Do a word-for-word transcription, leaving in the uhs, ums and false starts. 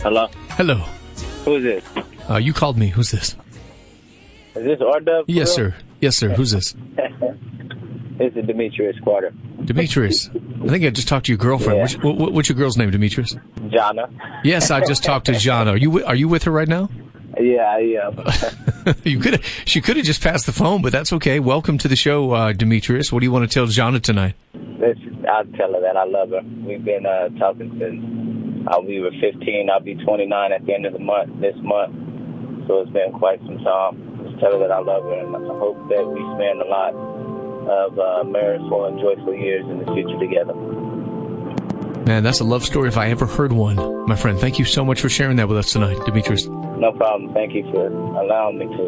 Hello? Hello. Who is this? Uh, you called me. Who's this? Is this R-Dub? Yes, sir. Yes, sir. Who's this? This is Demetrius Carter. Demetrius. I think I just talked to your girlfriend. Yeah. What's, what, what's your girl's name, Demetrius? Jana. Yes, I just talked to Jana. Are you wi- are you with her right now? Yeah, I am. You could she could have just passed the phone, but that's okay. Welcome to the show, uh, Demetrius. What do you want to tell Jana tonight? Let's, I'll tell her that I love her. We've been uh, talking since uh, we were fifteen. I'll be twenty-nine at the end of the month, this month. So it's been quite some time. Just tell her that I love her, and I hope that we spend a lot of uh, mirthful and joyful years in the future together. Man, that's a love story if I ever heard one. My friend, thank you so much for sharing that with us tonight, Demetrius. No problem. Thank you for allowing me to.